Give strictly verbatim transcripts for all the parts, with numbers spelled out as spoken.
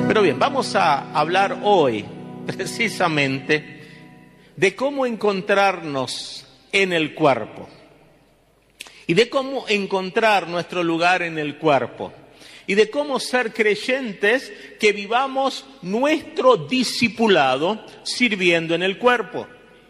Pero bien, vamos a hablar hoy precisamente de cómo encontrarnos en el cuerpo y de cómo encontrar nuestro lugar en el cuerpo y de cómo ser creyentes que vivamos nuestro discipulado sirviendo en el cuerpo.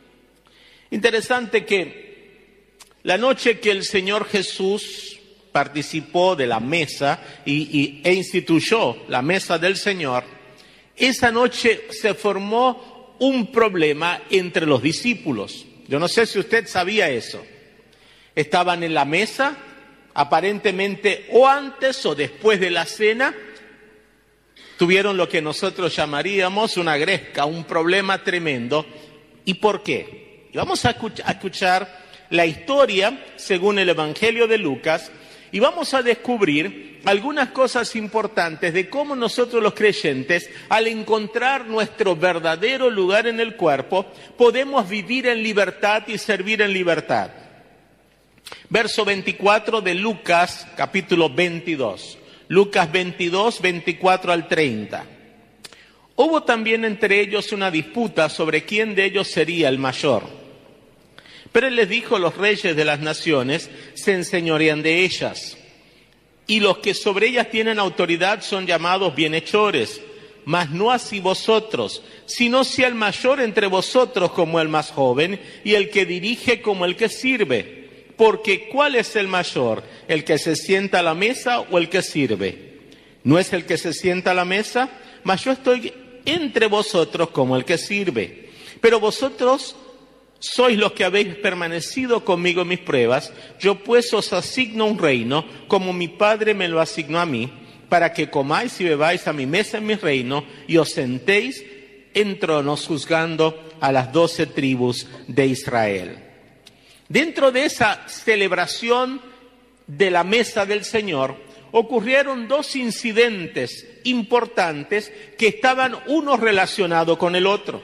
Interesante que la noche que el Señor Jesús participó de la mesa y, y, e instituyó la mesa del Señor, esa noche se formó un problema entre los discípulos. Yo no sé si usted sabía eso. Estaban en la mesa, aparentemente o antes o después de la cena, tuvieron lo que nosotros llamaríamos una gresca, un problema tremendo. ¿Y por qué? Y vamos a escuchar la historia según el Evangelio de Lucas y vamos a descubrir algunas cosas importantes de cómo nosotros los creyentes, al encontrar nuestro verdadero lugar en el cuerpo, podemos vivir en libertad y servir en libertad. Verso veinticuatro de Lucas, capítulo veintidós. Lucas veintidós, veinticuatro al treinta. Hubo también entre ellos una disputa sobre quién de ellos sería el mayor. Pero él les dijo: los reyes de las naciones se enseñorean de ellas, y los que sobre ellas tienen autoridad son llamados bienhechores, mas no así vosotros, sino sea el mayor entre vosotros como el más joven, y el que dirige como el que sirve. Porque ¿cuál es el mayor? ¿El que se sienta a la mesa o el que sirve? ¿No es el que se sienta a la mesa? Mas yo estoy entre vosotros como el que sirve. Pero vosotros sois los que habéis permanecido conmigo en mis pruebas. Yo pues os asigno un reino, como mi Padre me lo asignó a mí, para que comáis y bebáis a mi mesa en mi reino, y os sentéis en tronos juzgando a las doce tribus de Israel. Dentro de esa celebración de la mesa del Señor, ocurrieron dos incidentes importantes que estaban uno relacionado con el otro.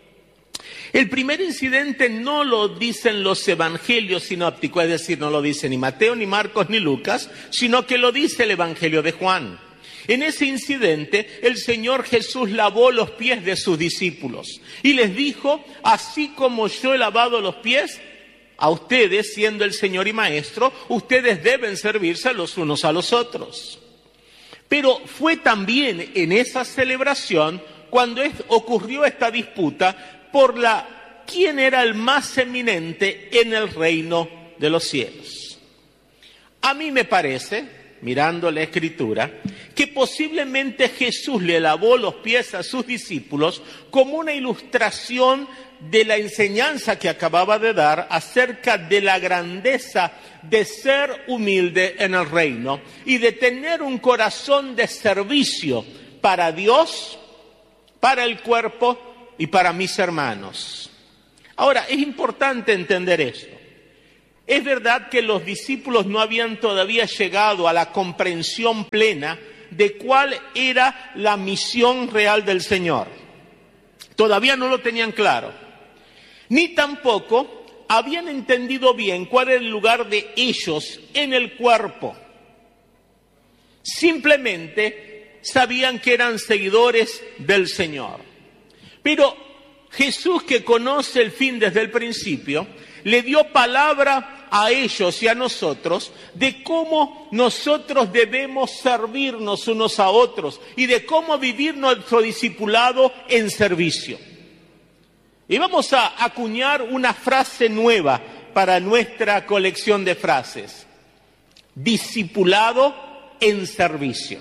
El primer incidente no lo dicen los evangelios sinópticos, es decir, no lo dice ni Mateo, ni Marcos, ni Lucas, sino que lo dice el Evangelio de Juan. En ese incidente, el Señor Jesús lavó los pies de sus discípulos y les dijo: así como yo he lavado los pies a ustedes, siendo el Señor y Maestro, ustedes deben servirse los unos a los otros. Pero fue también en esa celebración cuando es, ocurrió esta disputa por la quién era el más eminente en el reino de los cielos. A mí me parece, mirando la Escritura, que posiblemente Jesús le lavó los pies a sus discípulos como una ilustración de la enseñanza que acababa de dar acerca de la grandeza de ser humilde en el reino y de tener un corazón de servicio para Dios, para el cuerpo y para mis hermanos. Ahora, es importante entender esto. Es verdad que los discípulos no habían todavía llegado a la comprensión plena de cuál era la misión real del Señor. Todavía no lo tenían claro. Ni tampoco habían entendido bien cuál era el lugar de ellos en el cuerpo. Simplemente sabían que eran seguidores del Señor. Pero Jesús, que conoce el fin desde el principio, le dio palabra a ellos y a nosotros de cómo nosotros debemos servirnos unos a otros y de cómo vivir nuestro discipulado en servicio. Y vamos a acuñar una frase nueva para nuestra colección de frases: discipulado en servicio.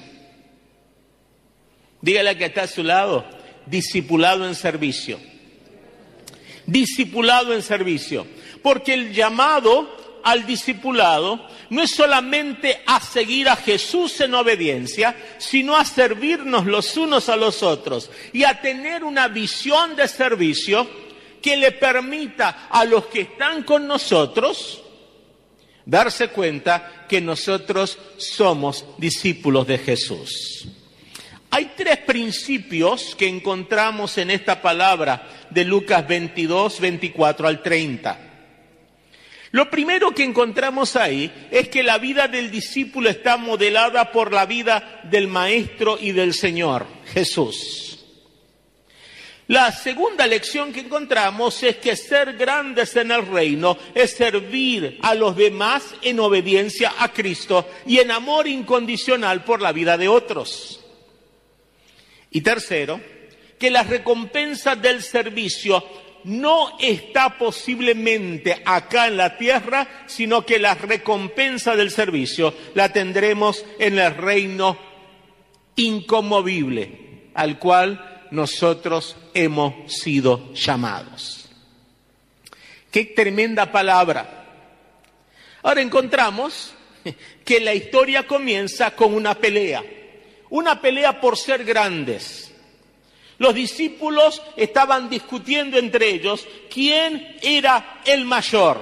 Dígale al que está a su lado: discipulado en servicio. Discipulado en servicio. Porque el llamado al discipulado no es solamente a seguir a Jesús en obediencia, sino a servirnos los unos a los otros y a tener una visión de servicio que le permita a los que están con nosotros darse cuenta que nosotros somos discípulos de Jesús. Hay tres principios que encontramos en esta palabra de Lucas veintidós, veinticuatro al treinta. Lo primero que encontramos ahí es que la vida del discípulo está modelada por la vida del Maestro y del Señor, Jesús. La segunda lección que encontramos es que ser grandes en el reino es servir a los demás en obediencia a Cristo y en amor incondicional por la vida de otros. Y tercero, que las recompensas del servicio no está posiblemente acá en la tierra, sino que la recompensa del servicio la tendremos en el reino inconmovible, al cual nosotros hemos sido llamados. ¡Qué tremenda palabra! Ahora encontramos que la historia comienza con una pelea, una pelea por ser grandes. Los discípulos estaban discutiendo entre ellos quién era el mayor,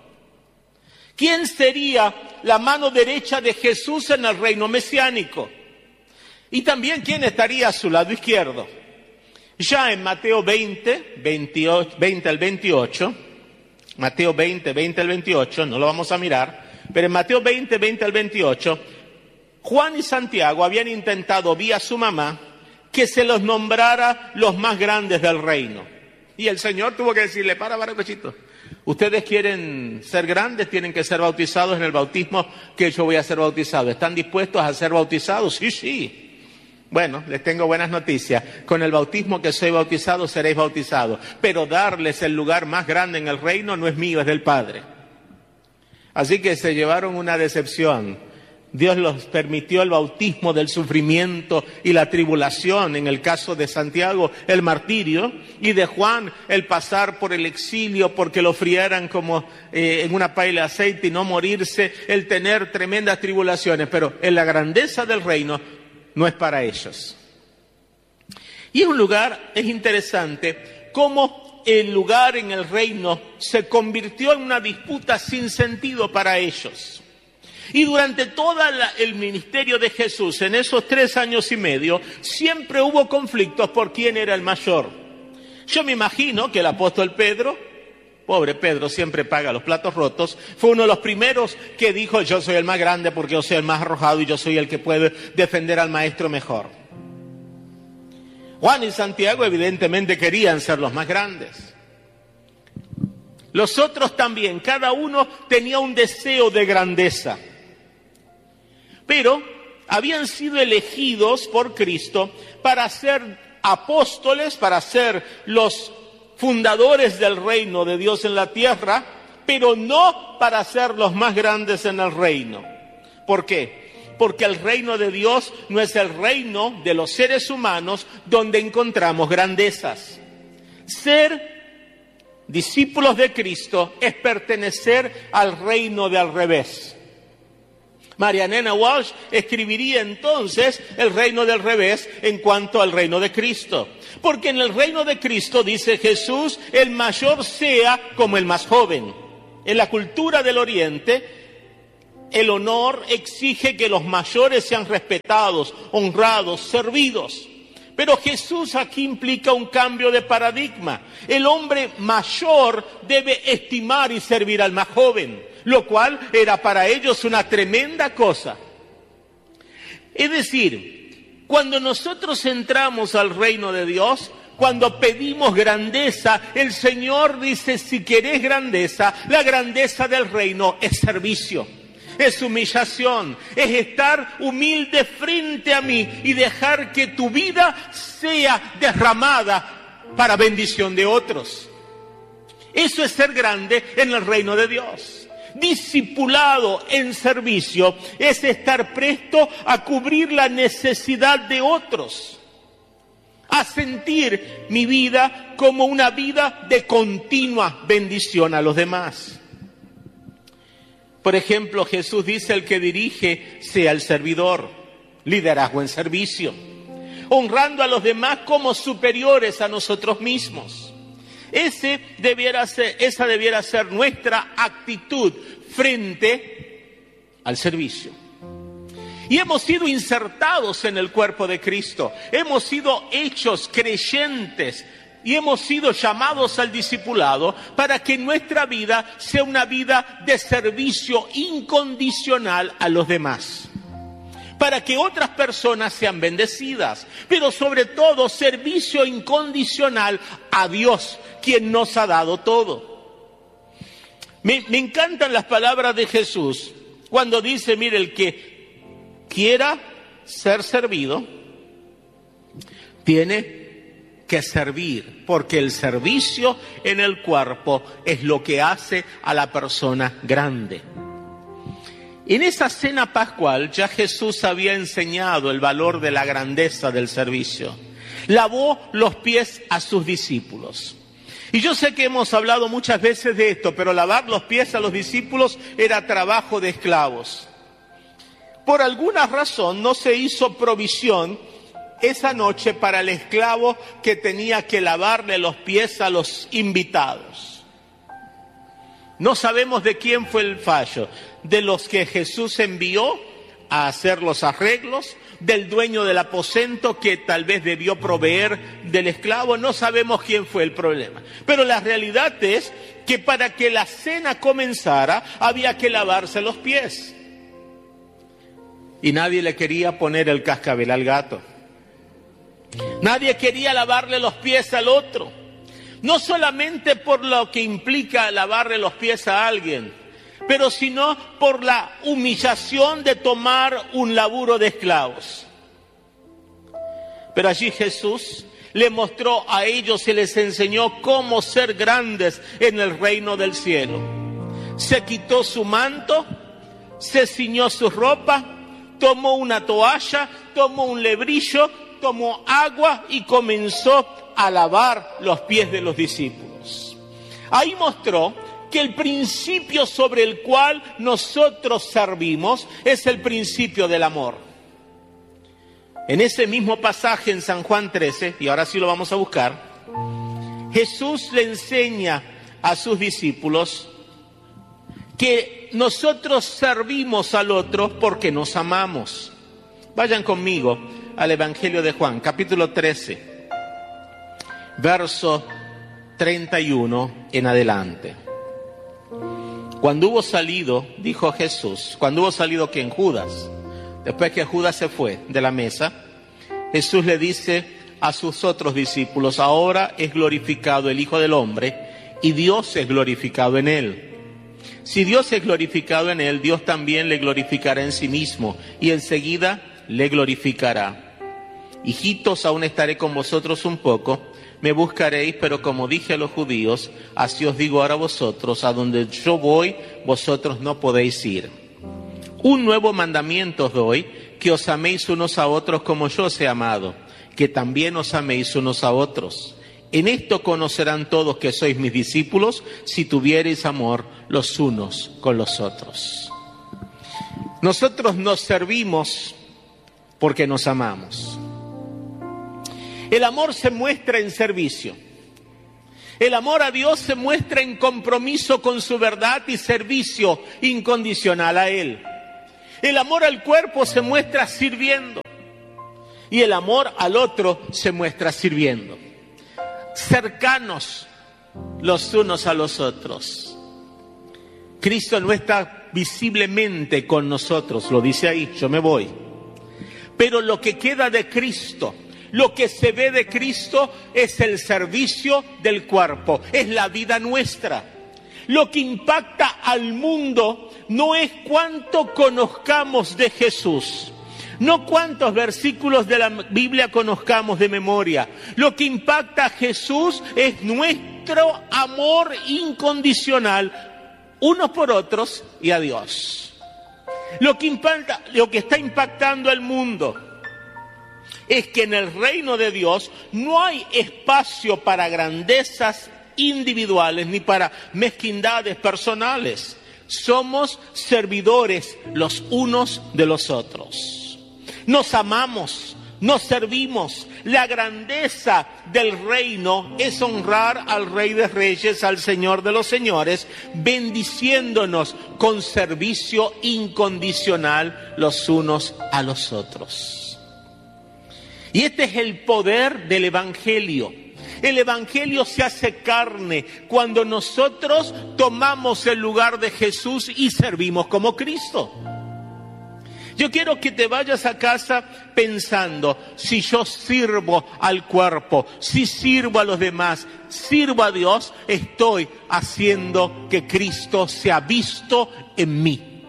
quién sería la mano derecha de Jesús en el reino mesiánico y también quién estaría a su lado izquierdo. Ya en Mateo veinte, veintiocho, veinte al veintiocho, Mateo veinte, veinte al veintiocho, no lo vamos a mirar, pero en Mateo veinte, veinte al veintiocho, Juan y Santiago habían intentado vía su mamá que se los nombrara los más grandes del reino. Y el Señor tuvo que decirle, para, para, cochito, ustedes quieren ser grandes, tienen que ser bautizados en el bautismo que yo voy a ser bautizado. ¿Están dispuestos a ser bautizados? Sí, sí. Bueno, les tengo buenas noticias. Con el bautismo que soy bautizado, seréis bautizados. Pero darles el lugar más grande en el reino no es mío, es del Padre. Así que se llevaron una decepción. Dios los permitió el bautismo del sufrimiento y la tribulación. En el caso de Santiago, el martirio. Y de Juan, el pasar por el exilio porque lo frieran como eh, en una paila de aceite y no morirse. El tener tremendas tribulaciones. Pero en la grandeza del reino no es para ellos. Y es un lugar, es interesante, cómo el lugar en el reino se convirtió en una disputa sin sentido para ellos. Y durante todo el ministerio de Jesús, en esos tres años y medio, siempre hubo conflictos por quién era el mayor. Yo me imagino que el apóstol Pedro, pobre Pedro, siempre paga los platos rotos, fue uno de los primeros que dijo, yo soy el más grande porque yo soy el más arrojado y yo soy el que puede defender al maestro mejor. Juan y Santiago evidentemente querían ser los más grandes. Los otros también, cada uno tenía un deseo de grandeza. Pero habían sido elegidos por Cristo para ser apóstoles, para ser los fundadores del reino de Dios en la tierra, pero no para ser los más grandes en el reino. ¿Por qué? Porque el reino de Dios no es el reino de los seres humanos donde encontramos grandezas. Ser discípulos de Cristo es pertenecer al reino de al revés. Marianela Walsh escribiría entonces el reino del revés en cuanto al reino de Cristo. Porque en el reino de Cristo, dice Jesús, el mayor sea como el más joven. En la cultura del Oriente, el honor exige que los mayores sean respetados, honrados, servidos. Pero Jesús aquí implica un cambio de paradigma. El hombre mayor debe estimar y servir al más joven, lo cual era para ellos una tremenda cosa. Es decir, cuando nosotros entramos al reino de Dios, cuando pedimos grandeza, el Señor dice, si querés grandeza, la grandeza del reino es servicio, es humillación, es estar humilde frente a mí y dejar que tu vida sea derramada para bendición de otros. Eso es ser grande en el reino de Dios. Discipulado en servicio es estar presto a cubrir la necesidad de otros, a sentir mi vida como una vida de continua bendición a los demás. Por ejemplo, Jesús dice, el que dirige sea el servidor, liderazgo en servicio, honrando a los demás como superiores a nosotros mismos. Ese debiera ser, esa debiera ser nuestra actitud frente al servicio. Y hemos sido insertados en el cuerpo de Cristo, hemos sido hechos creyentes y hemos sido llamados al discipulado para que nuestra vida sea una vida de servicio incondicional a los demás, para que otras personas sean bendecidas, pero sobre todo servicio incondicional a Dios, quien nos ha dado todo. Me, me encantan las palabras de Jesús cuando dice, mire, el que quiera ser servido, tiene que servir, porque el servicio en el cuerpo es lo que hace a la persona grande. En esa cena pascual ya Jesús había enseñado el valor de la grandeza del servicio. Lavó los pies a sus discípulos. Y yo sé que hemos hablado muchas veces de esto, pero lavar los pies a los discípulos era trabajo de esclavos. Por alguna razón no se hizo provisión esa noche para el esclavo que tenía que lavarle los pies a los invitados. No sabemos de quién fue el fallo, de los que Jesús envió a hacer los arreglos, del dueño del aposento que tal vez debió proveer del esclavo, no sabemos quién fue el problema. Pero la realidad es que para que la cena comenzara había que lavarse los pies. Y nadie le quería poner el cascabel al gato. Nadie quería lavarle los pies al otro, no solamente por lo que implica lavarle los pies a alguien, pero sino por la humillación de tomar un laburo de esclavos. Pero allí Jesús le mostró a ellos y les enseñó cómo ser grandes en el reino del cielo. Se quitó su manto, se ciñó su ropa, tomó una toalla, tomó un lebrillo, tomó agua y comenzó a lavar los pies de los discípulos. Ahí mostró que el principio sobre el cual nosotros servimos es el principio del amor. En ese mismo pasaje en San Juan trece, y ahora sí lo vamos a buscar, Jesús le enseña a sus discípulos que nosotros servimos al otro porque nos amamos. Vayan conmigo al Evangelio de Juan, capítulo trece, verso treinta y uno en adelante. Cuando hubo salido, dijo Jesús, cuando hubo salido ¿quién? Judas. Después que Judas se fue de la mesa, Jesús le dice a sus otros discípulos, ahora es glorificado el Hijo del Hombre y Dios es glorificado en él. Si Dios es glorificado en él, Dios también le glorificará en sí mismo y enseguida le glorificará. Hijitos, aún estaré con vosotros un poco, me buscaréis, pero como dije a los judíos, así os digo ahora a vosotros, a donde yo voy, vosotros no podéis ir. Un nuevo mandamiento os doy, que os améis unos a otros como yo os he amado, que también os améis unos a otros. En esto conocerán todos que sois mis discípulos, si tuviereis amor los unos con los otros. Nosotros nos servimos porque nos amamos. El amor se muestra en servicio. El amor a Dios se muestra en compromiso con su verdad y servicio incondicional a Él. El amor al cuerpo se muestra sirviendo. Y el amor al otro se muestra sirviendo. Cercanos los unos a los otros. Cristo no está visiblemente con nosotros, lo dice ahí, yo me voy. Pero lo que queda de Cristo, lo que se ve de Cristo es el servicio del cuerpo, es la vida nuestra. Lo que impacta al mundo no es cuánto conozcamos de Jesús, no cuántos versículos de la Biblia conozcamos de memoria. Lo que impacta a Jesús es nuestro amor incondicional unos por otros y a Dios. Lo que impacta, lo que está impactando al mundo es que en el reino de Dios no hay espacio para grandezas individuales ni para mezquindades personales. Somos servidores los unos de los otros. Nos amamos, nos servimos. La grandeza del reino es honrar al Rey de Reyes, al Señor de los Señores, bendiciéndonos con servicio incondicional los unos a los otros. Y este es el poder del Evangelio. El Evangelio se hace carne cuando nosotros tomamos el lugar de Jesús y servimos como Cristo. Yo quiero que te vayas a casa pensando, si yo sirvo al cuerpo, si sirvo a los demás, sirvo a Dios, estoy haciendo que Cristo sea visto en mí.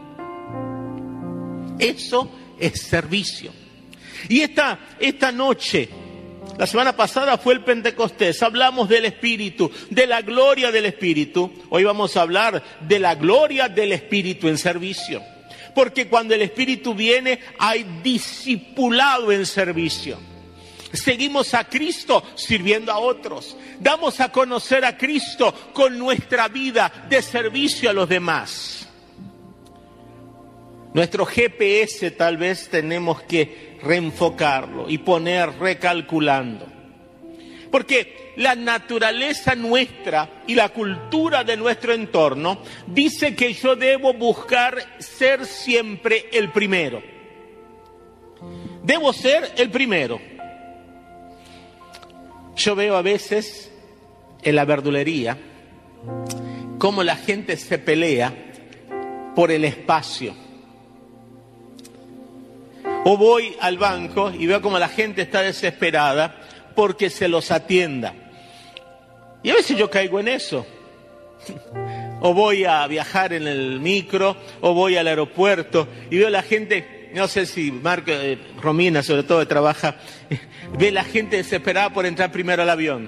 Eso es servicio. Y esta, esta noche, la semana pasada fue el Pentecostés, hablamos del Espíritu, de la gloria del Espíritu. Hoy vamos a hablar de la gloria del Espíritu en servicio. Porque cuando el Espíritu viene, hay discipulado en servicio. Seguimos a Cristo sirviendo a otros. Damos a conocer a Cristo con nuestra vida de servicio a los demás. Nuestro G P S tal vez tenemos que reenfocarlo y poner recalculando. Porque la naturaleza nuestra y la cultura de nuestro entorno dice que yo debo buscar ser siempre el primero. Debo ser el primero. Yo veo a veces en la verdulería cómo la gente se pelea por el espacio. O voy al banco y veo cómo la gente está desesperada porque se los atienda. Y a veces yo caigo en eso. O voy a viajar en el micro, o voy al aeropuerto y veo la gente, no sé si Marco, eh, Romina sobre todo trabaja, ve la gente desesperada por entrar primero al avión.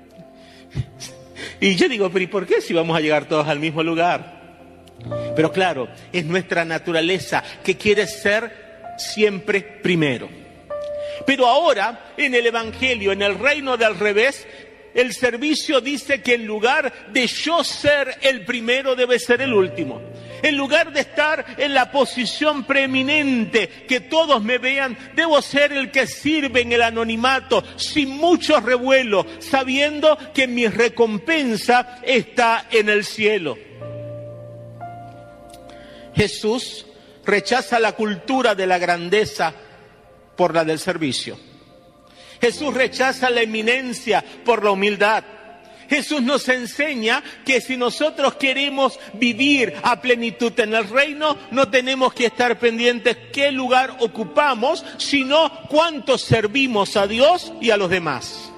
Y yo digo, pero ¿y por qué si vamos a llegar todos al mismo lugar? Pero claro, es nuestra naturaleza que quiere ser siempre primero. Pero ahora, en el Evangelio, en el reino del revés, el servicio dice que en lugar de yo ser el primero, debe ser el último. En lugar de estar en la posición preeminente, que todos me vean, debo ser el que sirve en el anonimato, sin mucho revuelo, sabiendo que mi recompensa está en el cielo. Jesús rechaza la cultura de la grandeza por la del servicio. Jesús rechaza la eminencia por la humildad. Jesús nos enseña que si nosotros queremos vivir a plenitud en el reino, no tenemos que estar pendientes qué lugar ocupamos, sino cuánto servimos a Dios y a los demás.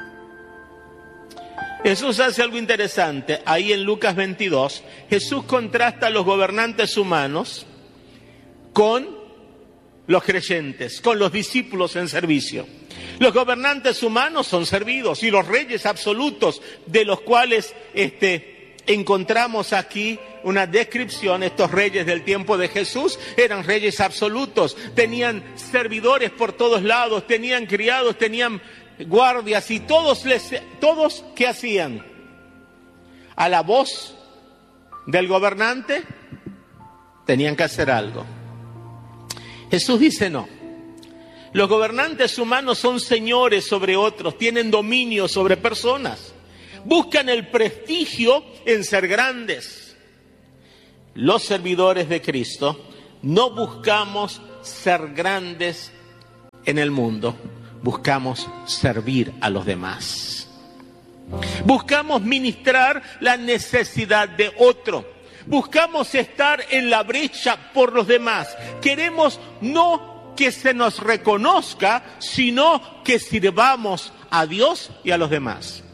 Jesús hace algo interesante. Ahí en Lucas veintidós, Jesús contrasta a los gobernantes humanos con los creyentes, con los discípulos en servicio. Los gobernantes humanos son servidos y los reyes absolutos, de los cuales este, encontramos aquí una descripción. Estos reyes del tiempo de Jesús eran reyes absolutos, tenían servidores por todos lados, tenían criados, tenían guardias y todos, les, todos ¿qué hacían? A la voz del gobernante tenían que hacer algo. Jesús dice no. Los gobernantes humanos son señores sobre otros, tienen dominio sobre personas, buscan el prestigio en ser grandes. Los servidores de Cristo no buscamos ser grandes en el mundo, buscamos servir a los demás. Buscamos ministrar la necesidad de otro. Buscamos estar en la brecha por los demás. Queremos no que se nos reconozca, sino que sirvamos a Dios y a los demás.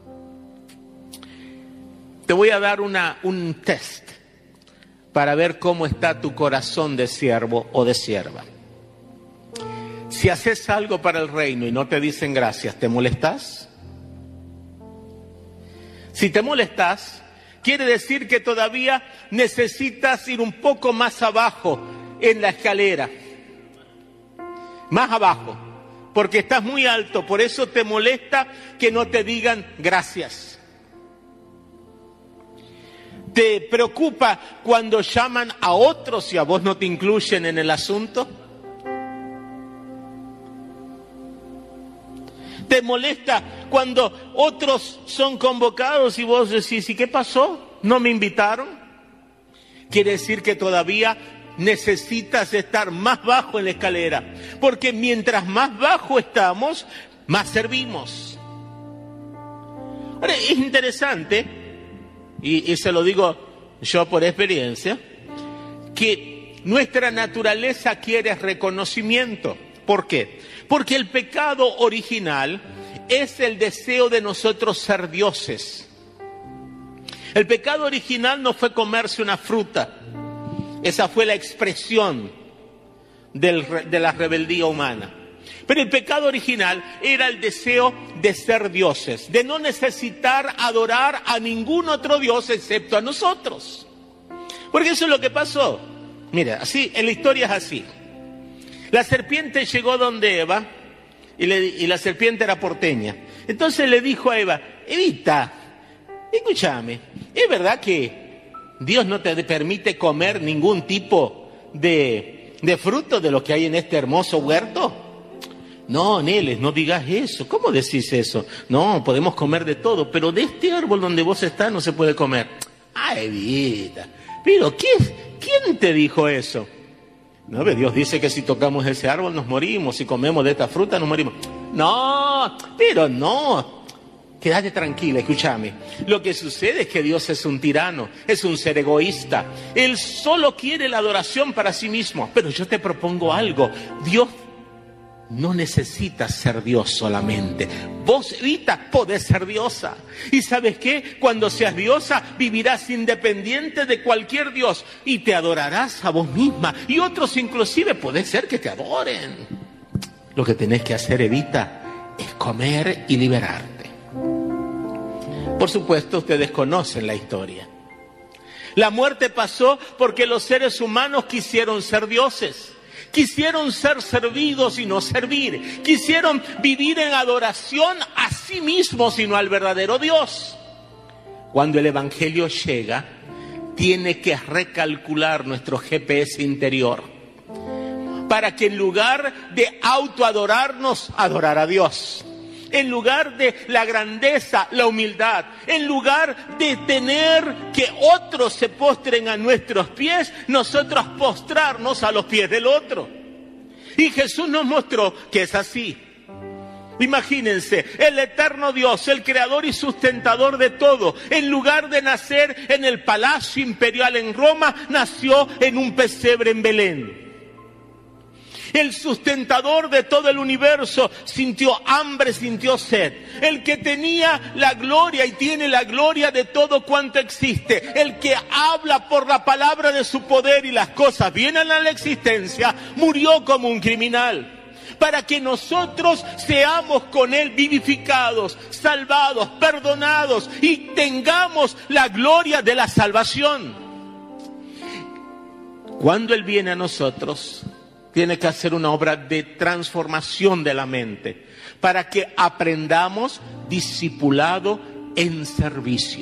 Te voy a dar una, un test para ver cómo está tu corazón de siervo o de sierva. Si haces algo para el reino y no te dicen gracias, ¿te molestas? Si te molestas, quiere decir que todavía necesitas ir un poco más abajo en la escalera. Más abajo, porque estás muy alto, por eso te molesta que no te digan gracias. ¿Te preocupa cuando llaman a otros y a vos no te incluyen en el asunto? ¿Te molesta cuando otros son convocados y vos decís, ¿y qué pasó? ¿No me invitaron? Quiere decir que todavía necesitas estar más bajo en la escalera, porque mientras más bajo estamos, más servimos. Ahora, es interesante, y, y se lo digo yo por experiencia, que nuestra naturaleza quiere reconocimiento. ¿Por qué? Porque el pecado original es el deseo de nosotros ser dioses. El pecado original no fue comerse una fruta. Esa fue la expresión del, de la rebeldía humana. Pero el pecado original era el deseo de ser dioses, de no necesitar adorar a ningún otro dios excepto a nosotros. Porque eso es lo que pasó. Mira, así, en la historia es así. La serpiente llegó donde Eva, y, le, y la serpiente era porteña. Entonces le dijo a Eva: Evita, escúchame, ¿es verdad que Dios no te permite comer ningún tipo de, de fruto de lo que hay en este hermoso huerto? No, Neles, no digas eso. ¿Cómo decís eso? No, podemos comer de todo, pero de este árbol donde vos estás no se puede comer. Ay, Evita, pero ¿quién, quién te dijo eso? No, Dios dice que si tocamos ese árbol nos morimos, si comemos de esta fruta nos morimos. No, pero no. Quédate tranquila, escúchame. Lo que sucede es que Dios es un tirano, es un ser egoísta. Él solo quiere la adoración para sí mismo. Pero yo te propongo algo. Dios no necesitas ser Dios solamente. Vos, Evita, podés ser diosa. ¿Y sabes qué? Cuando seas diosa, vivirás independiente de cualquier Dios y te adorarás a vos misma. Y otros inclusive puede ser que te adoren. Lo que tenés que hacer, Evita, es comer y liberarte. Por supuesto, ustedes conocen la historia. La muerte pasó porque los seres humanos quisieron ser dioses. Quisieron ser servidos y no servir. Quisieron vivir en adoración a sí mismos y no al verdadero Dios. Cuando el Evangelio llega, tiene que recalcular nuestro G P S interior, para que en lugar de autoadorarnos, adorar a Dios. En lugar de la grandeza, la humildad, en lugar de tener que otros se postren a nuestros pies, nosotros postrarnos a los pies del otro. Y Jesús nos mostró que es así. Imagínense, el eterno Dios, el creador y sustentador de todo, en lugar de nacer en el palacio imperial en Roma, nació en un pesebre en Belén. El sustentador de todo el universo sintió hambre, sintió sed. El que tenía la gloria y tiene la gloria de todo cuanto existe. El que habla por la palabra de su poder y las cosas vienen a la existencia, murió como un criminal. Para que nosotros seamos con Él vivificados, salvados, perdonados y tengamos la gloria de la salvación. Cuando Él viene a nosotros, tiene que hacer una obra de transformación de la mente para que aprendamos discipulado en servicio.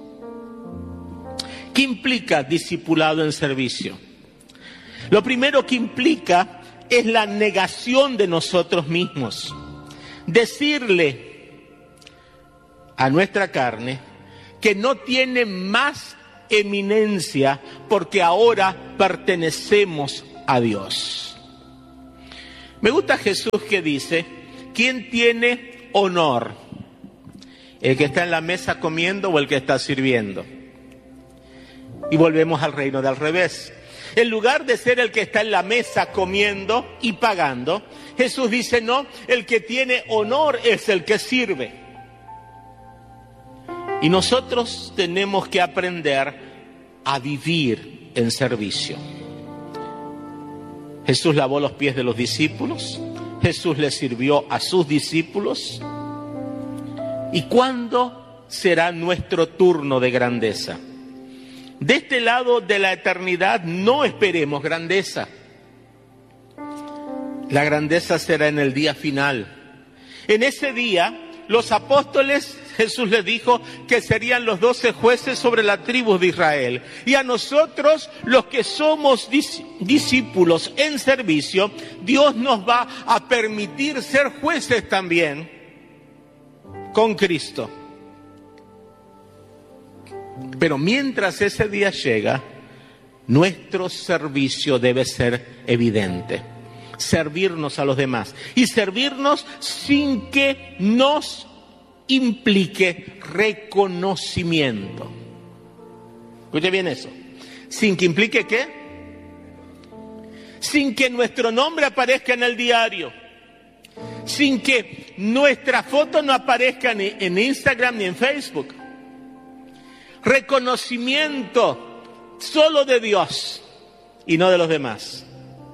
¿Qué implica discipulado en servicio? Lo primero que implica es la negación de nosotros mismos. Decirle a nuestra carne que no tiene más eminencia porque ahora pertenecemos a Dios. Me gusta Jesús que dice: ¿quién tiene honor? ¿El que está en la mesa comiendo o el que está sirviendo? Y volvemos al reino de al revés. En lugar de ser el que está en la mesa comiendo y pagando, Jesús dice: no, el que tiene honor es el que sirve. Y nosotros tenemos que aprender a vivir en servicio. Jesús lavó los pies de los discípulos. Jesús les sirvió a sus discípulos. ¿Y cuándo será nuestro turno de grandeza? De este lado de la eternidad no esperemos grandeza. La grandeza será en el día final. En ese día, los apóstoles, Jesús les dijo que serían los doce jueces sobre la tribu de Israel. Y a nosotros, los que somos dis- discípulos en servicio, Dios nos va a permitir ser jueces también con Cristo. Pero mientras ese día llega, nuestro servicio debe ser evidente. Servirnos a los demás. Y servirnos sin que nos implique reconocimiento. Escuche bien eso. ¿Sin que implique qué? Sin que nuestro nombre aparezca en el diario. Sin que nuestra foto no aparezca ni en Instagram ni en Facebook. Reconocimiento solo de Dios y no de los demás.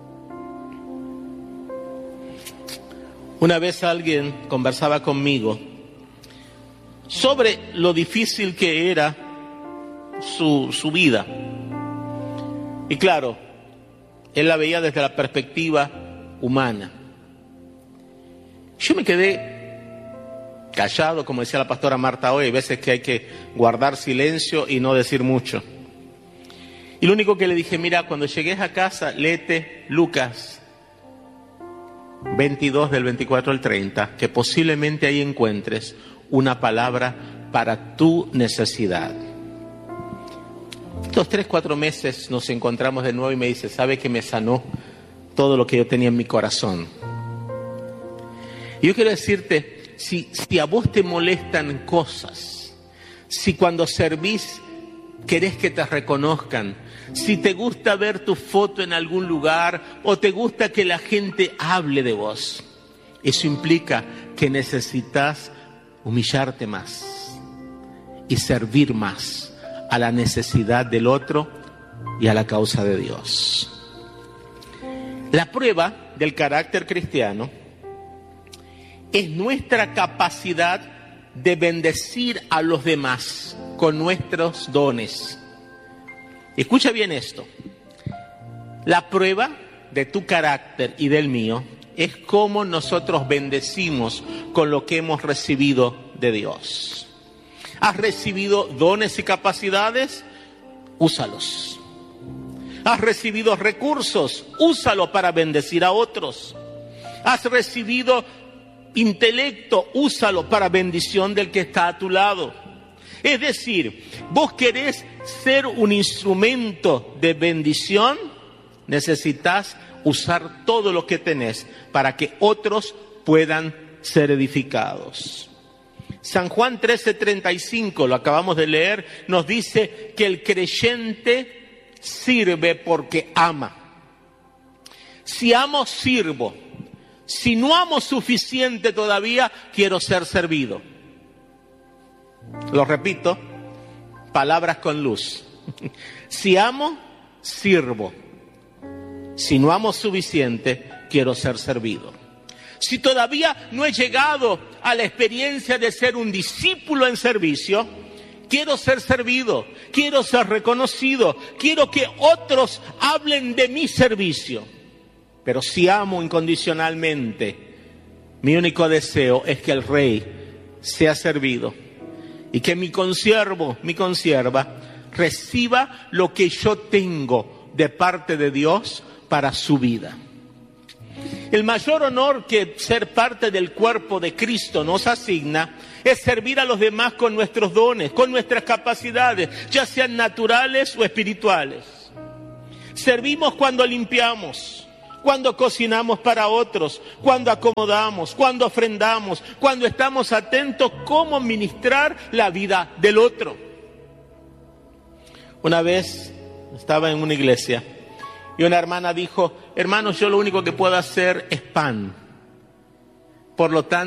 Una vez alguien conversaba conmigo sobre lo difícil que era su, su vida. Y claro, él la veía desde la perspectiva humana. Yo me quedé callado, como decía la pastora Marta hoy, hay veces que hay que guardar silencio y no decir mucho. Y lo único que le dije, mira, cuando llegues a casa, léete Lucas veintidós del veinticuatro al treinta, que posiblemente ahí encuentres una palabra para tu necesidad. Estos tres, cuatro meses nos encontramos de nuevo y me dice, ¿sabe que me sanó todo lo que yo tenía en mi corazón? Y yo quiero decirte, si, si a vos te molestan cosas, si cuando servís querés que te reconozcan, si te gusta ver tu foto en algún lugar o te gusta que la gente hable de vos, eso implica que necesitas humillarte más y servir más a la necesidad del otro y a la causa de Dios. La prueba del carácter cristiano es nuestra capacidad de bendecir a los demás con nuestros dones. Escucha bien esto. La prueba de tu carácter y del mío es cómo nosotros bendecimos con lo que hemos recibido de Dios. ¿Has recibido dones y capacidades? Úsalos. ¿Has recibido recursos? Úsalo para bendecir a otros. ¿Has recibido intelecto? Úsalo para bendición del que está a tu lado. Es decir, vos querés ser un instrumento de bendición, necesitas usar todo lo que tenés para que otros puedan ser edificados. San Juan trece treinta y cinco, lo acabamos de leer, nos dice que el creyente sirve porque ama. Si amo, sirvo. Si no amo suficiente todavía, quiero ser servido. Lo repito, palabras con luz. Si amo, sirvo. Si no amo suficiente, quiero ser servido. Si todavía no he llegado a la experiencia de ser un discípulo en servicio, quiero ser servido, quiero ser reconocido, quiero que otros hablen de mi servicio. Pero si amo incondicionalmente, mi único deseo es que el Rey sea servido y que mi consiervo, mi consierva, reciba lo que yo tengo de parte de Dios para su vida. El mayor honor que ser parte del cuerpo de Cristo nos asigna es servir a los demás con nuestros dones, con nuestras capacidades, ya sean naturales o espirituales. Servimos cuando limpiamos, cuando cocinamos para otros, cuando acomodamos, cuando ofrendamos, cuando estamos atentos cómo ministrar la vida del otro. Una vez estaba en una iglesia y una hermana dijo, hermanos, yo lo único que puedo hacer es pan. Por lo tanto,